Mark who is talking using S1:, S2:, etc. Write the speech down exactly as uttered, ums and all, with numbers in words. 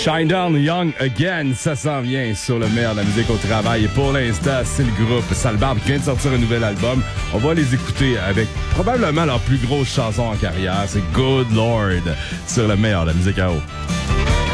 S1: Shine Down Young Again, ça s'en vient sur le meilleur de la musique au travail. Et pour l'instant, c'est le groupe Salbarbe qui vient de sortir un nouvel album. On va les écouter avec probablement leur plus grosse chanson en carrière. C'est Good Lord sur le meilleur de la musique à eau.